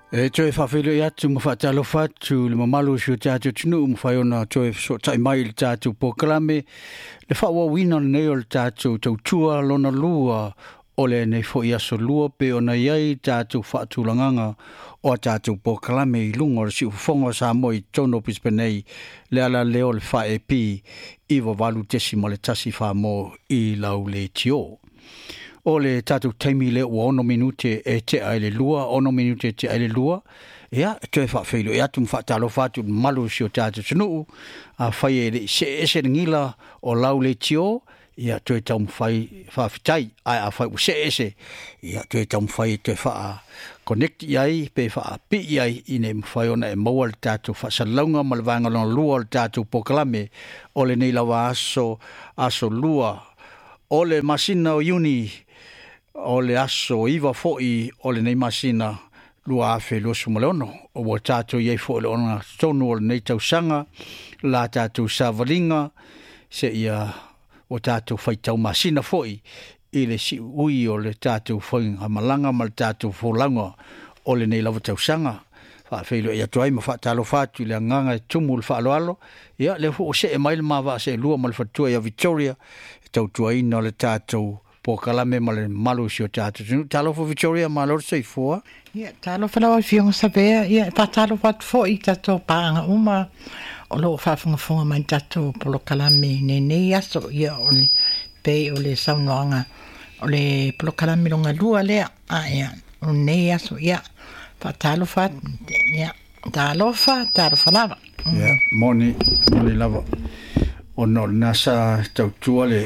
Joe whawhelo i atu ma whaatalo whatu le mamalu si o tātou tunu ma whaiona Joe so tai mai le tātou pōkalame le whaua wina nei o le tātou tautua lona lua o le nei fo i aso lua pe o nei ai tātou whaatulanganga o tātou pōkalame i lunga o le si ufonga sa moi tono pispenei le ala leo le whae pi i wawalu tesi ma le tasi wha mo i lau le tio. O le tātou taimi le ua ono minute e te aile lua, ono minute e te aile lua, ea, te whawhelo, ea tu mwhaatalo whatu malu si o tātou tunu, a whai e se ese ngila o lau le tio, ea tu e tau mwhai whawhitai, ai a whai u se ese, ea tu e tau mwhai te wha connect iai, pe wha pi iai, ine mwhai ona e maua le tātou whasalaunga malvanga lona lua le tātou pokalame, o le nei lawa aso lua, o le masina o uni, o le aso iwa fo'i o le nei masina lua afe lua sumaleono o wa tātou iei fo'i le ona tonu o le nei tausanga la tātou savalinga se ia o tātou whaitau masina fo'i i le si ui o le tātou whainga malanga ma le tātou wholanga o le nei lawa tausanga whaafeilo ia tuai ma whaatalo whatu le anganga e tumu le whaaloalo ia le hu o se e maile mawa se lua ma le whatua ia Victoria e tau tuaina o le tātou Pōkalame ma le malu si o tātou. Talo fo Victoria ma lor sei fua? Ia, talo whalawa fionga sabea. Ia, talo whatu fo i tatou pāanga uma. O lo whafunga mai tatou Pōkalame nei aso. Ia, o le pei o le saunoanga. O le Pōkalame longa lua lea. Ia, o nei aso. Ia, talo whatu. Ia, talo whalawa. Ia, moni lava. O no nasa tautua le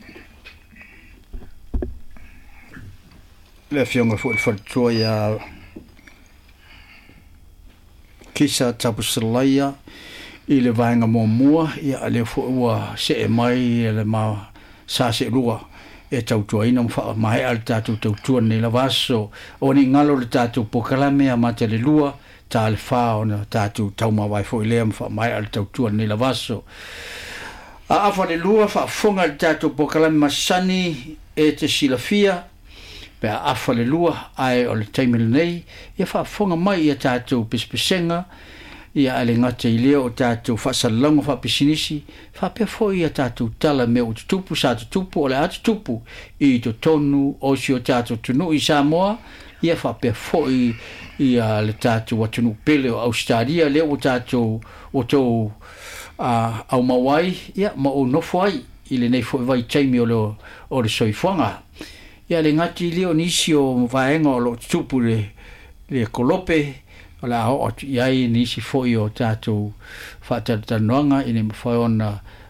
le fionga fu il tua ia kisa tapusalaya i le vaenga mua ia le fu ua se e mai le ma sa se lua e tautua ina mfa mai al tatu tautua nei la vaso o ni ngalo le tatu Pōkalame a mate le lua ta le fa ona tatu tauma vai fu le mfa mai al tautua nei la vaso a afa le lua fa fonga le tatu Pōkalame masani e te silafia pe afa le lua ai o le taimile nei ia whaafonga mai ia tātou pispesenga ia ale ngata i leo o tātou whaasalanga whaapisinisi whaapea foi ia tātou tala me o tutupu sa tutupu o le atu tupu i to tonu o si o tātou tunu i Samoa ia whaapea foi ia le tātou watunu pele o Australia leo o tātou o tau au mawai ia ma o nofo ai i le nei foi vai taimi o le soifuanga ia le ngati leo nisi o vaenga o lo tupu le kolope o la o iai nisi foi o tātou whaatanoanga i ne mawhaiona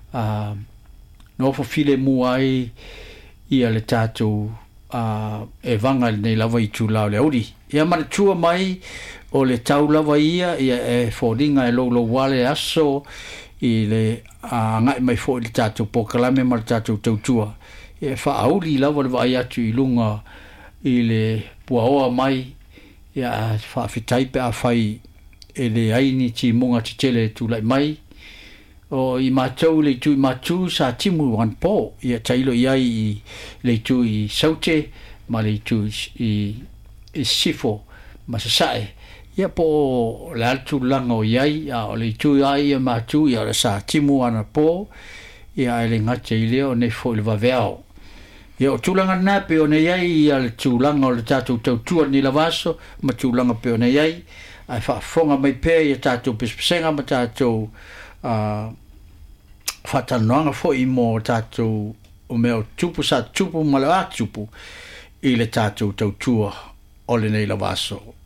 nofo file muai ia le tātou e vanga nei lava i tū lao le auri. Ia maratua mai o le tau lava ia e fōringa e lo wale aso i le ngai mai fo i le tātou Pōkalame ma le tātou tautua. E whaauli lawa le vai atu i lunga i le puaoa mai ia whaawhitai pe a whai e le aini ti munga ti tele tu lai mai o i mātou le tu i mātou sa timu wan pō ia tailo iai i le tu i saute ma le tu i sifo ma sa sae ia po le altu langa o iai o le tu ai i mātou ia le sa timu wana pō ia ele ngate i leo ne fo le vaveao ia o tūlanga nā pe o nei ai ia le tūlanga o le tātou tautua ni la vaso ma tūlanga pe o nei ai ai whaafonga mai pe ia tātou pispesenga ma tātou whatanoanga fo i mo tātou o mea tupu sa tupu ma le atupu i le tātou tautua o le nei la vaso